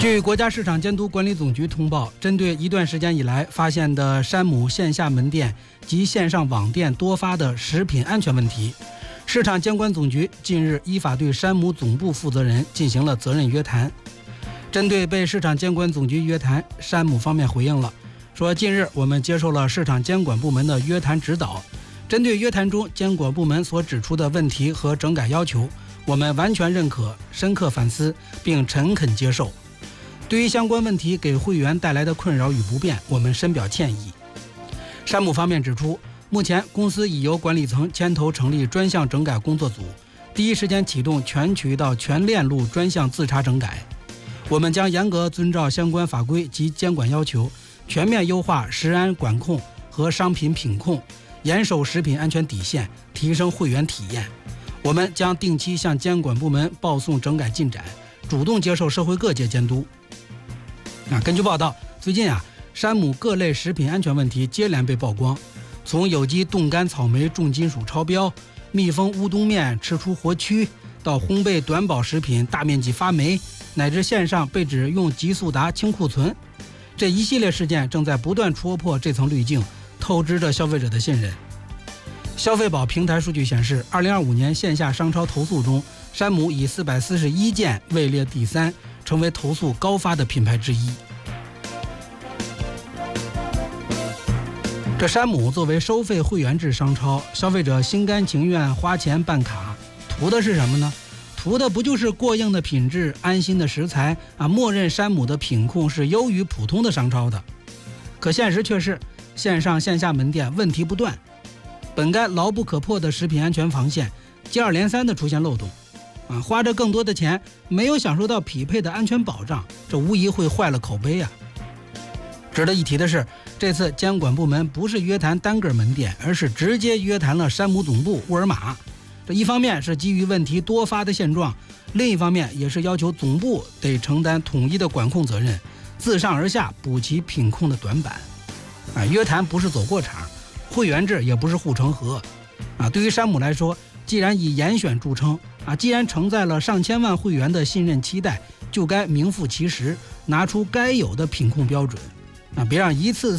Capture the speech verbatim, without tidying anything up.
据国家市场监督管理总局通报，针对一段时间以来发现的山姆线下门店及线上网店多发的食品安全问题，市场监管总局近日依法对山姆总部负责人进行了责任约谈。针对被市场监管总局约谈，山姆方面回应了，说近日我们接受了市场监管部门的约谈指导，针对约谈中监管部门所指出的问题和整改要求，我们完全认可、深刻反思并诚恳接受。对于相关问题给会员带来的困扰与不便，我们深表歉意。山姆方面指出，目前公司已由管理层牵头成立专项整改工作组，第一时间启动全渠道全链路专项自查整改。我们将严格遵照相关法规及监管要求，全面优化食安管控和商品品控，严守食品安全底线，提升会员体验。我们将定期向监管部门报送整改进展，主动接受社会各界监督。啊，根据报道，最近啊，山姆各类食品安全问题接连被曝光，从有机冻干草莓重金属超标、密封乌冬面吃出活蛆，到烘焙短保食品大面积发霉，乃至线上被指用极速达清库存，这一系列事件正在不断戳破这层滤镜，透支着消费者的信任。消费宝平台数据显示，二零二五年线下商超投诉中，山姆以四百四十一件位列第三，成为投诉高发的品牌之一。这山姆作为收费会员制商超，消费者心甘情愿花钱办卡，图的是什么呢？图的不就是过硬的品质、安心的食材啊？默认山姆的品控是优于普通的商超的。可现实却是，线上线下门店问题不断，本该牢不可破的食品安全防线，接二连三的出现漏洞。啊，花着更多的钱，没有享受到匹配的安全保障，这无疑会坏了口碑啊。值得一提的是，这次监管部门不是约谈单个门店，而是直接约谈了山姆总部沃尔玛。这一方面是基于问题多发的现状，另一方面也是要求总部得承担统一的管控责任，自上而下补齐品控的短板。啊，约谈不是走过场，会员制也不是护城河。啊，对于山姆来说，既然以严选著称，啊，既然承载了上千万会员的信任期待，就该名副其实，拿出该有的品控标准，啊，别让一次